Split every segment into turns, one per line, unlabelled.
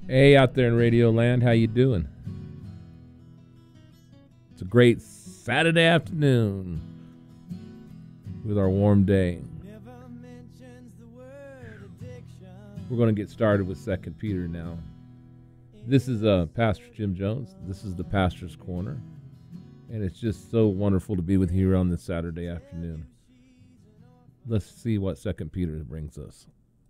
Hey, out there in Radio Land, how you doing? It's a great Saturday afternoon with our warm day. We're going to get started with 2 Peter now. This is Pastor Jim Jones. This is the Pastor's Corner. And it's just so wonderful to be with you on this Saturday afternoon. Let's see what 2 Peter brings us.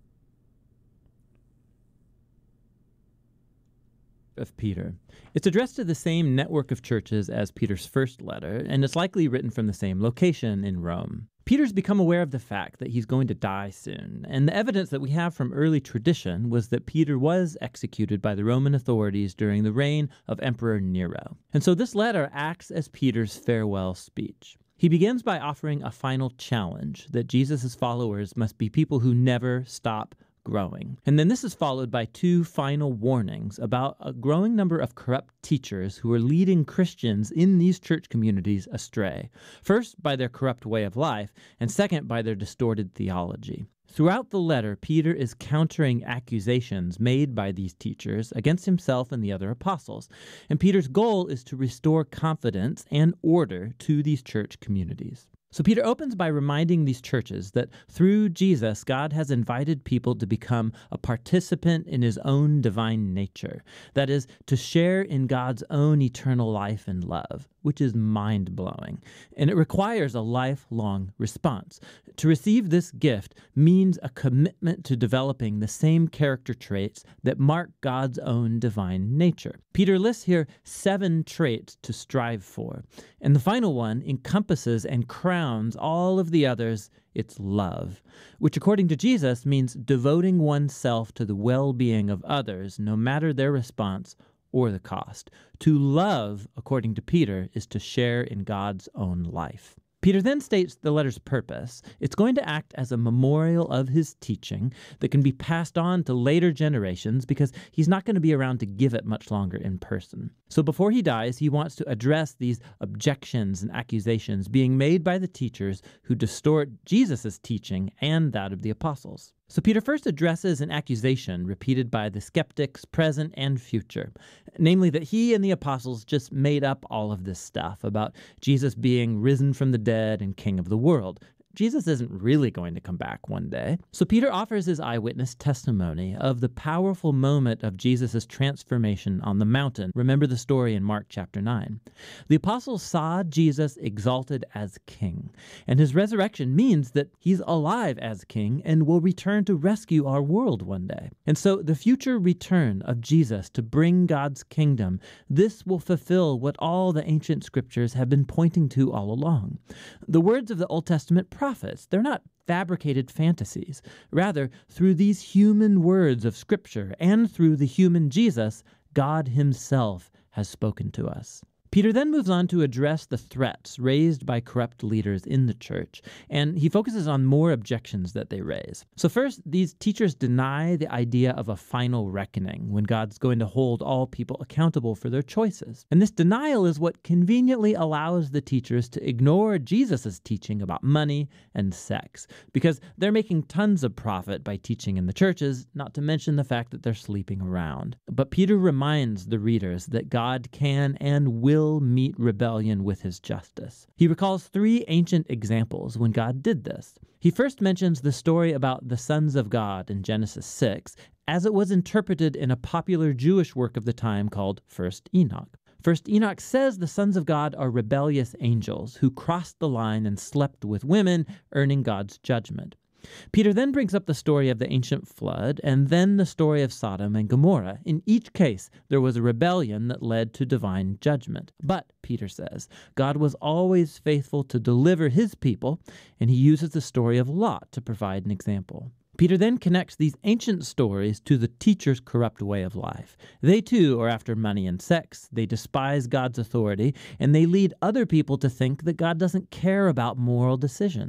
Of Peter. It's addressed to the same network of churches as Peter's first letter, and it's likely written from the same location in Rome. Peter's become aware of the fact that he's going to die soon, and the evidence that we have from early tradition was that Peter was executed by the Roman authorities during the reign of Emperor Nero. And so this letter acts as Peter's farewell speech. He begins by offering a final challenge that Jesus' followers must be people who never stop growing. And then this is followed by two final warnings about a growing number of corrupt teachers who are leading Christians in these church communities astray. First, by their corrupt way of life, and second, by their distorted theology. Throughout the letter, Peter is countering accusations made by these teachers against himself and the other apostles. And Peter's goal is to restore confidence and order to these church communities. So Peter opens by reminding these churches that through Jesus, God has invited people to become a participant in his own divine nature. That is, to share in God's own eternal life and love, which is mind-blowing. And it requires a lifelong response. To receive this gift means a commitment to developing the same character traits that mark God's own divine nature. Peter lists here 7 traits to strive for. And the final one encompasses and crowns all of the others. It's love, which according to Jesus means devoting oneself to the well-being of others, no matter their response or the cost. To love, according to Peter, is to share in God's own life. Peter then states the letter's purpose. It's going to act as a memorial of his teaching that can be passed on to later generations because he's not going to be around to give it much longer in person. So before he dies, he wants to address these objections and accusations being made by the teachers who distort Jesus' teaching and that of the apostles. So Peter first addresses an accusation repeated by the skeptics present and future, namely that he and the apostles just made up all of this stuff about Jesus being risen from the dead and king of the world. Jesus isn't really going to come back one day. So Peter offers his eyewitness testimony of the powerful moment of Jesus' transformation on the mountain. Remember the story in Mark chapter 9. The apostles saw Jesus exalted as king, and his resurrection means that he's alive as king and will return to rescue our world one day. And so the future return of Jesus to bring God's kingdom, this will fulfill what all the ancient scriptures have been pointing to all along. The words of the Old Testament prophets, they're not fabricated fantasies. Rather, through these human words of Scripture and through the human Jesus, God himself has spoken to us. Peter then moves on to address the threats raised by corrupt leaders in the church, and he focuses on more objections that they raise. So first, these teachers deny the idea of a final reckoning when God's going to hold all people accountable for their choices. And this denial is what conveniently allows the teachers to ignore Jesus' teaching about money and sex, because they're making tons of profit by teaching in the churches, not to mention the fact that they're sleeping around. But Peter reminds the readers that God can and will meet rebellion with his justice. He recalls 3 ancient examples when God did this. He first mentions the story about the sons of God in Genesis 6, as it was interpreted in a popular Jewish work of the time called First Enoch. First Enoch says the sons of God are rebellious angels who crossed the line and slept with women, earning God's judgment. Peter then brings up the story of the ancient flood and then the story of Sodom and Gomorrah. In each case, there was a rebellion that led to divine judgment. But, Peter says, God was always faithful to deliver his people, and he uses the story of Lot to provide an example. Peter then connects these ancient stories to the teacher's corrupt way of life. They too are after money and sex, they despise God's authority, and they lead other people to think that God doesn't care about moral decisions.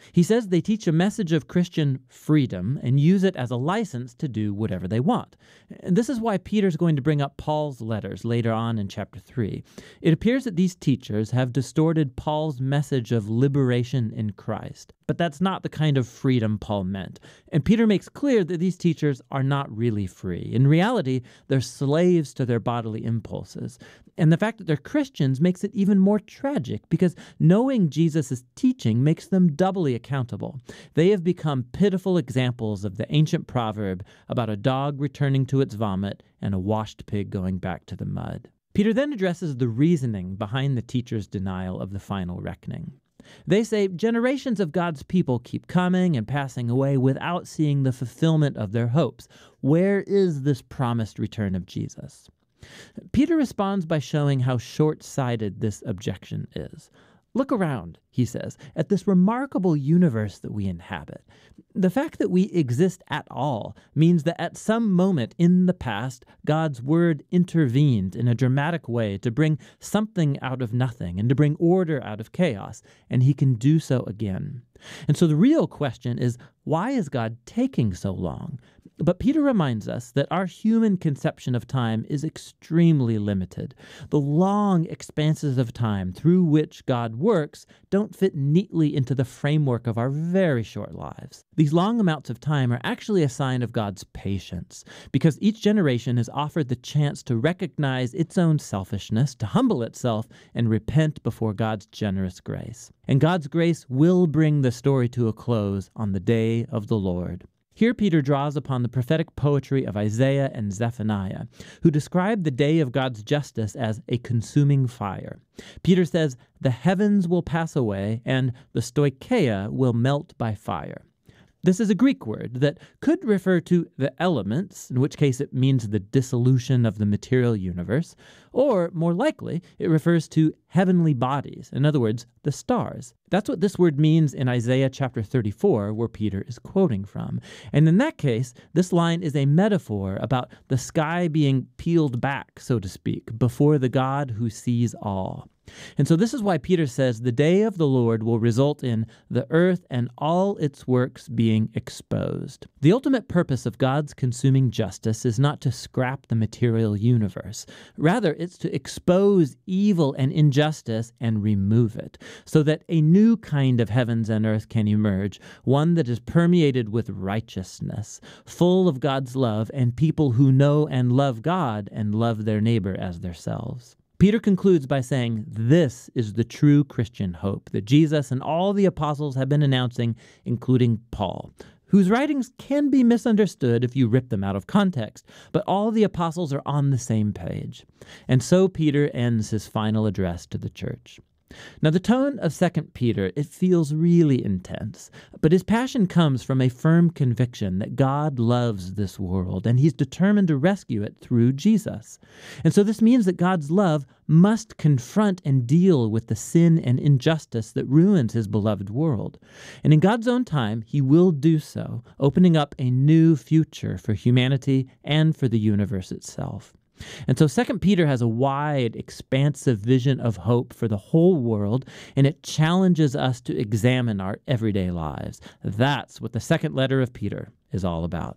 He says they teach a message of Christian freedom and use it as a license to do whatever they want. And this is why Peter's going to bring up Paul's letters later on in chapter 3. It appears that these teachers have distorted Paul's message of liberation in Christ, but that's not the kind of freedom Paul meant. And Peter makes clear that these teachers are not really free. In reality, they're slaves to their bodily impulses. And the fact that they're Christians makes it even more tragic because knowing Jesus' teaching makes them doubly accountable. They have become pitiful examples of the ancient proverb about a dog returning to its vomit and a washed pig going back to the mud. Peter then addresses the reasoning behind the teachers' denial of the final reckoning. They say generations of God's people keep coming and passing away without seeing the fulfillment of their hopes. Where is this promised return of Jesus? Peter responds by showing how short-sighted this objection is. Look around, he says, at this remarkable universe that we inhabit. The fact that we exist at all means that at some moment in the past, God's word intervened in a dramatic way to bring something out of nothing and to bring order out of chaos, and he can do so again. And so the real question is, why is God taking so long? But Peter reminds us that our human conception of time is extremely limited. The long expanses of time through which God works don't fit neatly into the framework of our very short lives. These long amounts of time are actually a sign of God's patience, because each generation is offered the chance to recognize its own selfishness, to humble itself, and repent before God's generous grace. And God's grace will bring the story to a close on the day of the Lord. Here Peter draws upon the prophetic poetry of Isaiah and Zephaniah, who describe the day of God's justice as a consuming fire. Peter says, "The heavens will pass away, and the stoicheia will melt by fire." This is a Greek word that could refer to the elements, in which case it means the dissolution of the material universe, or more likely, it refers to heavenly bodies, in other words, the stars. That's what this word means in Isaiah chapter 34, where Peter is quoting from. And in that case, this line is a metaphor about the sky being peeled back, so to speak, before the God who sees all. And so this is why Peter says the day of the Lord will result in the earth and all its works being exposed. The ultimate purpose of God's consuming justice is not to scrap the material universe. Rather, it's to expose evil and injustice and remove it, so that a new kind of heavens and earth can emerge, one that is permeated with righteousness, full of God's love, and people who know and love God and love their neighbor as themselves. Peter concludes by saying, this is the true Christian hope that Jesus and all the apostles have been announcing, including Paul, whose writings can be misunderstood if you rip them out of context, but all the apostles are on the same page. And so Peter ends his final address to the church. Now, the tone of 2 Peter, it feels really intense, but his passion comes from a firm conviction that God loves this world, and he's determined to rescue it through Jesus. And so this means that God's love must confront and deal with the sin and injustice that ruins his beloved world. And in God's own time, he will do so, opening up a new future for humanity and for the universe itself. And so 2 Peter has a wide, expansive vision of hope for the whole world, and it challenges us to examine our everyday lives. That's what the second letter of Peter is all about.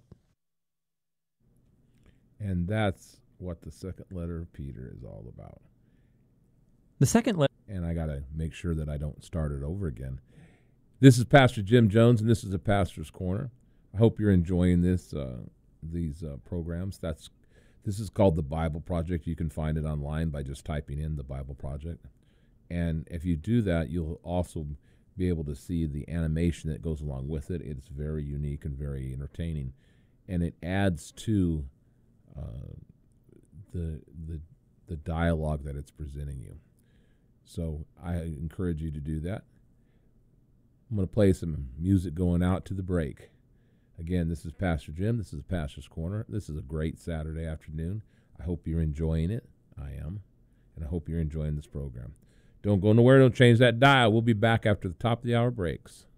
And that's what the second letter of Peter is all about.
The second letter...
And I got to make sure that I don't start it over again. This is Pastor Jim Jones, and this is the Pastor's Corner. I hope you're enjoying these programs. This is called the Bible Project. You can find it online by just typing in the Bible Project. And if you do that, you'll also be able to see the animation that goes along with it. It's very unique and very entertaining. And it adds to the dialogue that it's presenting you. So I encourage you to do that. I'm going to play some music going out to the break. Again, this is Pastor Jim. This is Pastor's Corner. This is a great Saturday afternoon. I hope you're enjoying it. I am. And I hope you're enjoying this program. Don't go nowhere. Don't change that dial. We'll be back after the top of the hour breaks.